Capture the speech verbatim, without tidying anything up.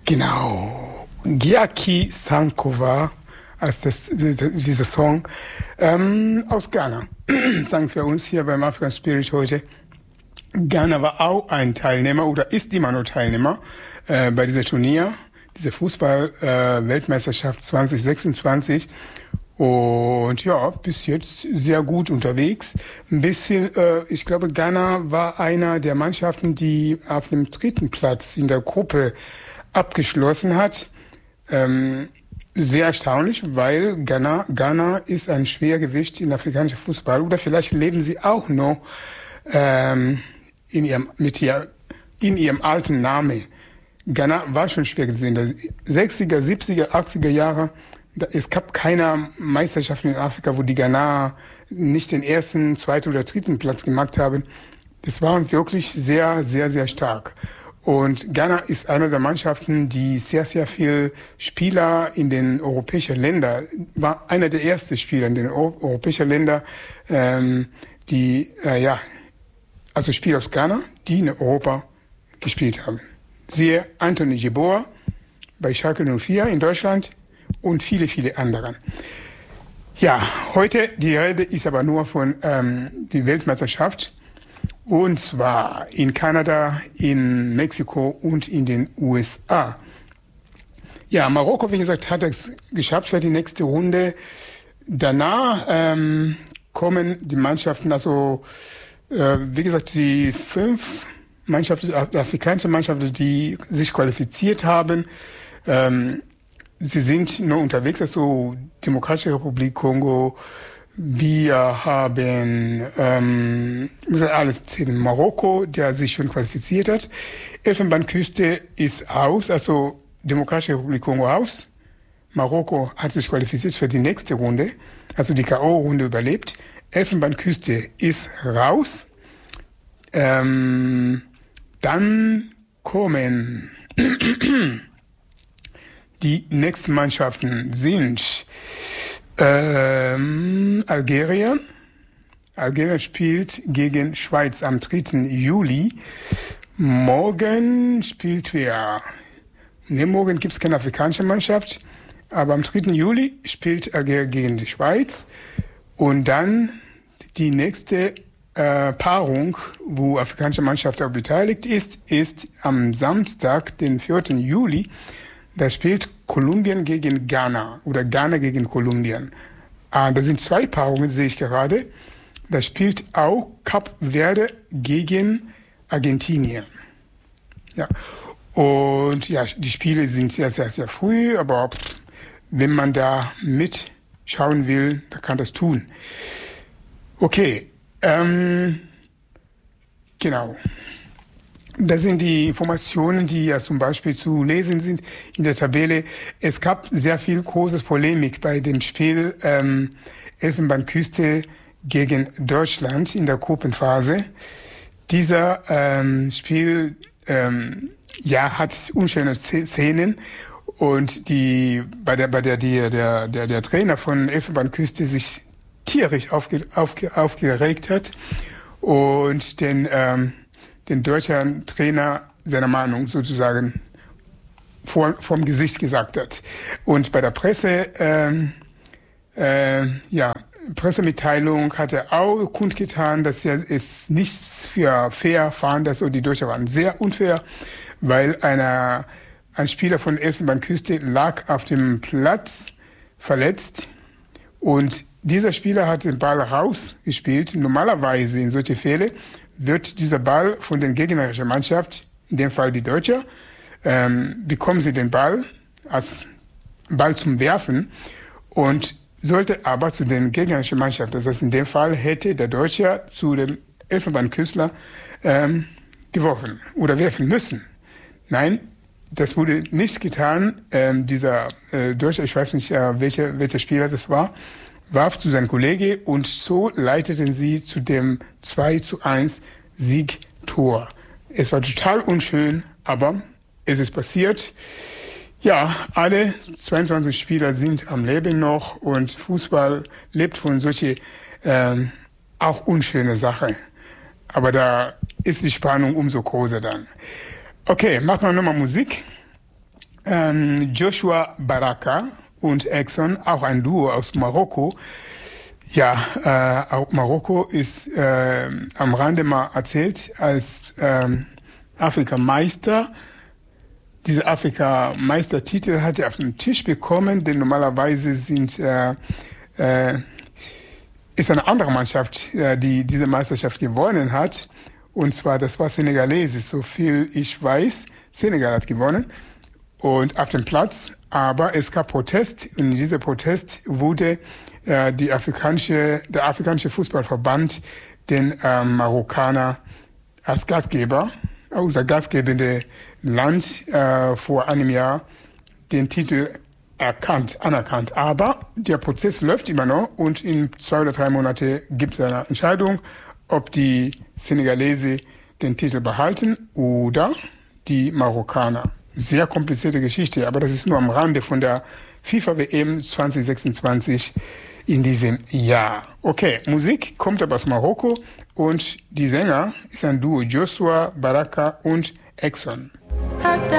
Genau. Gyaki Sankova als das, dieser Song ähm, aus Ghana. Sagen für uns hier beim African Spirit heute. Ghana war auch ein Teilnehmer oder ist immer noch Teilnehmer äh, bei dieser Turnier, dieser Fußball-Weltmeisterschaft äh, zwanzig sechsundzwanzig. Und ja, bis jetzt sehr gut unterwegs. Ein bisschen, äh, ich glaube, Ghana war einer der Mannschaften, die auf dem dritten Platz in der Gruppe abgeschlossen hat. Ähm, sehr erstaunlich, weil Ghana, Ghana ist ein Schwergewicht in afrikanischem Fußball. Oder vielleicht leben sie auch noch ähm, in ihrem, mit ihr, in ihrem alten Namen. Ghana war schon Schwergewicht in den sechziger, siebziger, achtziger Jahre. Es gab keine Meisterschaften in Afrika, wo die Ghana nicht den ersten, zweiten oder dritten Platz gemacht haben. Das war wirklich sehr, sehr, sehr stark. Und Ghana ist eine der Mannschaften, die sehr, sehr viel Spieler in den europäischen Ländern, war einer der ersten Spieler in den europäischen Ländern, ähm, die, äh, ja, also Spieler aus Ghana, die in Europa gespielt haben. Siehe Anthony Jeboa bei Schalke null vier in Deutschland, und viele, viele anderen. Ja, heute, die Rede ist aber nur von ähm, der Weltmeisterschaft. Und zwar in Kanada, in Mexiko und in den U S A. Ja, Marokko, wie gesagt, hat es geschafft für die nächste Runde. Danach ähm, kommen die Mannschaften, also äh, wie gesagt, die fünf Mannschaften, afrikanische Mannschaften, die sich qualifiziert haben. Ähm, Sie sind nur unterwegs, also Demokratische Republik Kongo. Wir haben ähm, muss alles zählen. Marokko, der sich schon qualifiziert hat. Elfenbeinküste ist aus, also Demokratische Republik Kongo aus. Marokko hat sich qualifiziert für die nächste Runde, also die K O-Runde überlebt. Elfenbeinküste ist raus. Ähm, dann kommen die nächsten Mannschaften sind ähm, Algerien. Algerien spielt gegen Schweiz am dritten Juli. Morgen spielt wer? Ne, morgen gibt es keine afrikanische Mannschaft. Aber am dritten Juli spielt Algerien gegen die Schweiz. Und dann die nächste äh, Paarung, wo afrikanische Mannschaft auch beteiligt ist, ist am Samstag, den vierten Juli. Da spielt Kolumbien gegen Ghana oder Ghana gegen Kolumbien. Ah, da sind zwei Paarungen, sehe ich gerade. Da spielt auch Kap Verde gegen Argentinien. Ja. Und ja, die Spiele sind sehr, sehr, sehr früh, aber wenn man da mitschauen will, dann kann das tun. Okay, ähm, genau. Das sind die Informationen, die ja zum Beispiel zu lesen sind in der Tabelle. Es gab sehr viel großes Polemik bei dem Spiel ähm, Elfenbeinküste gegen Deutschland in der Gruppenphase. Dieser ähm, Spiel ähm, ja hat unschöne Szenen und die bei der bei der die, der der der Trainer von Elfenbeinküste sich tierisch aufge, aufge, aufgeregt hat und den ähm, den deutschen Trainer seiner Meinung sozusagen vor, vom Gesicht gesagt hat. Und bei der Presse, ähm, äh, ja, Pressemitteilung hat er auch kundgetan, dass er es nicht für fair fand, dass die Deutschen waren sehr unfair, weil einer, ein Spieler von Elfenbeinküste lag auf dem Platz verletzt und dieser Spieler hat den Ball rausgespielt. Normalerweise in solche Fälle wird dieser Ball von der gegnerischen Mannschaft, in dem Fall die Deutsche, ähm, bekommen sie den Ball als Ball zum Werfen und sollte aber zu den gegnerischen Mannschaft, das heißt in dem Fall hätte der Deutsche zu dem Elfenbeinküstler ähm, geworfen oder werfen müssen. Nein, das wurde nicht getan. Ähm, dieser äh, Deutsche, ich weiß nicht, äh, welcher, welcher Spieler das war, warf zu seinem Kollege und so leiteten sie zu dem zwei zu eins Siegtor. Es war total unschön, aber es ist passiert. Ja, alle zweiundzwanzig Spieler sind am Leben noch und Fußball lebt von solchen ähm, auch unschöne Sachen. Aber da ist die Spannung umso größer dann. Okay, machen wir nochmal Musik. ähm, Joshua Baraka und Exxon, auch ein Duo aus Marokko. Ja, äh, auch Marokko ist äh, am Rande mal erzählt als ähm, Afrikameister. Diese Afrikameistertitel hat er auf den Tisch bekommen, denn normalerweise sind äh, äh, ist eine andere Mannschaft, äh, die diese Meisterschaft gewonnen hat. Und zwar, das war Senegalese. So viel ich weiß, Senegal hat gewonnen. Und auf dem Platz, aber es gab Protest. Und in diesem Protest wurde äh, die afrikanische, der afrikanische Fußballverband den äh, Marokkaner als Gastgeber, also der gastgebende Land äh, vor einem Jahr den Titel erkannt, anerkannt. Aber der Prozess läuft immer noch und in zwei oder drei Monate gibt es eine Entscheidung, ob die Senegalese den Titel behalten oder die Marokkaner. Sehr komplizierte Geschichte, aber das ist nur am Rande von der FIFA-W M zwanzig sechsundzwanzig in diesem Jahr. Okay, Musik kommt aber aus Marokko und die Sänger ist ein Duo, Joshua Baraka und Exxon.